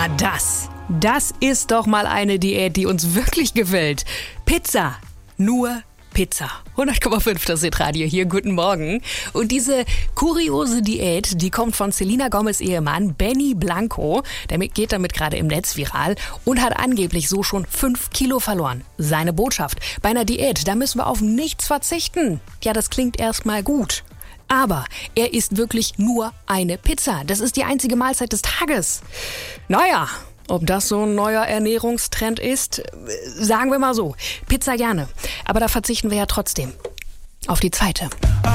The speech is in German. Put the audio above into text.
Na das ist doch mal eine Diät, die uns wirklich gefällt. Pizza, nur Pizza. 100,5 das Hitradio hier, guten Morgen. Und diese kuriose Diät, die kommt von Selena Gomez Ehemann Benny Blanco. Der geht damit gerade im Netz viral und hat angeblich so schon 5 Kilo verloren. Seine Botschaft: Bei einer Diät, da müssen wir auf nichts verzichten. Ja, das klingt erstmal gut. Aber er isst wirklich nur eine Pizza. Das ist die einzige Mahlzeit des Tages. Naja, ob das so ein neuer Ernährungstrend ist, sagen wir mal so. Pizza gerne. Aber da verzichten wir ja trotzdem auf die zweite.